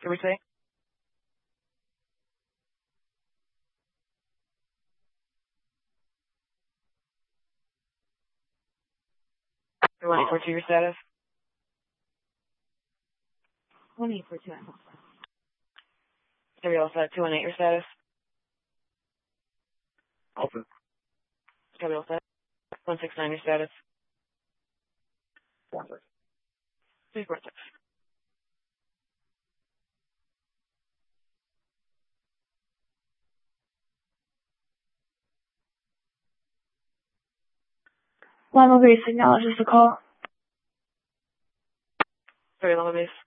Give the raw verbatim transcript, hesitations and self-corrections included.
Did we say? three one eight four two, your status? one eight four two. Are we all set? two one eight, your status? Open. Are we all set? one six nine, your status? One six. three four six. Lima Base acknowledges the call. Sorry, Lima Base.